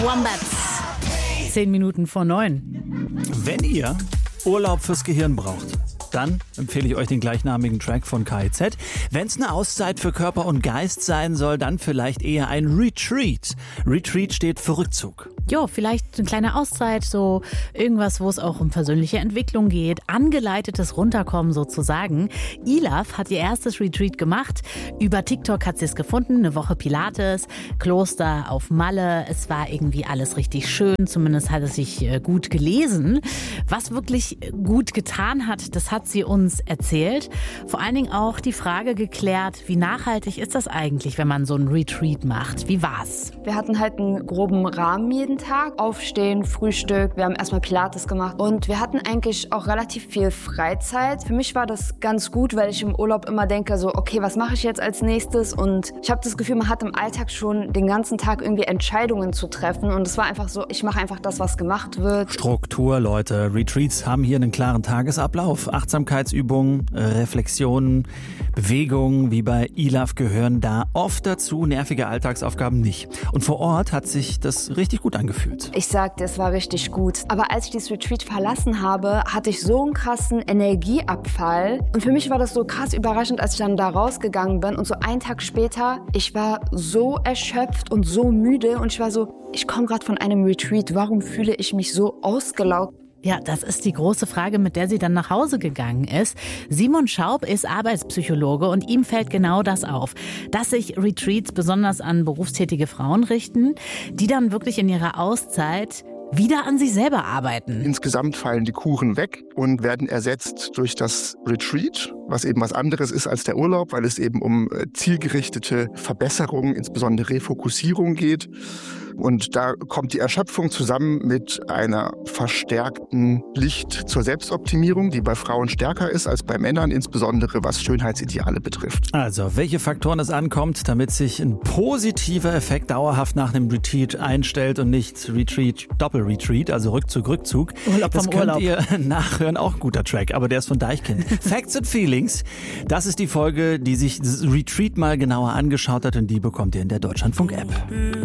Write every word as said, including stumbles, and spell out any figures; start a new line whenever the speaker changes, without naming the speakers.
Wombats. Zehn Minuten vor neun.
Wenn ihr Urlaub fürs Gehirn braucht, dann empfehle ich euch den gleichnamigen Track von K I Z. Wenn es eine Auszeit für Körper und Geist sein soll, dann vielleicht eher ein Retreat. Retreat steht für Rückzug.
Jo, vielleicht eine kleine Auszeit, so irgendwas, wo es auch um persönliche Entwicklung geht, angeleitetes Runterkommen sozusagen. Ilaf hat ihr erstes Retreat gemacht. Über TikTok hat sie es gefunden, eine Woche Pilates, Kloster auf Malle. Es war irgendwie alles richtig schön, zumindest hat es sich gut gelesen. Was wirklich gut getan hat, das hat sie uns erzählt. Vor allen Dingen auch die Frage geklärt, wie nachhaltig ist das eigentlich, wenn man so ein Retreat macht? Wie war's?
Wir hatten halt einen groben Rahmen jeden Tag. Aufstehen, Frühstück, wir haben erstmal Pilates gemacht und wir hatten eigentlich auch relativ viel Freizeit. Für mich war das ganz gut, weil ich im Urlaub immer denke, so okay, was mache ich jetzt als nächstes? Und ich habe das Gefühl, man hat im Alltag schon den ganzen Tag irgendwie Entscheidungen zu treffen und es war einfach so, ich mache einfach das, was gemacht wird.
Struktur, Leute. Retreats haben hier einen klaren Tagesablauf. Achtsamkeitsübungen, Reflexionen, Bewegungen wie bei Ilaf gehören da oft dazu, nervige Alltagsaufgaben nicht. Und vor Ort hat sich das richtig gut angefühlt.
Ich sagte, es war richtig gut. Aber als ich dieses Retreat verlassen habe, hatte ich so einen krassen Energieabfall. Und für mich war das so krass überraschend, als ich dann da rausgegangen bin. Und so einen Tag später, ich war so erschöpft und so müde. Und ich war so, ich komme gerade von einem Retreat. Warum fühle ich mich so ausgelaugt?
Ja, das ist die große Frage, mit der sie dann nach Hause gegangen ist. Simon Schaub ist Arbeitspsychologe und ihm fällt genau das auf, dass sich Retreats besonders an berufstätige Frauen richten, die dann wirklich in ihrer Auszeit wieder an sich selber arbeiten.
Insgesamt fallen die Kuren weg und werden ersetzt durch das Retreat, was eben was anderes ist als der Urlaub, weil es eben um zielgerichtete Verbesserung, insbesondere Refokussierung geht. Und da kommt die Erschöpfung zusammen mit einer verstärkten Licht zur Selbstoptimierung, die bei Frauen stärker ist als bei Männern, insbesondere was Schönheitsideale betrifft.
Also, welche Faktoren es ankommt, damit sich ein positiver Effekt dauerhaft nach einem Retreat einstellt und nicht Retreat, Doppel-Retreat, also Rückzug, Rückzug.
Urlaub
das
vom
könnt
Urlaub.
ihr nachhören, auch ein guter Track, aber der ist von Deichkind. Facts and Feelings, das ist die Folge, die sich das Retreat mal genauer angeschaut hat und die bekommt ihr in der Deutschlandfunk-App.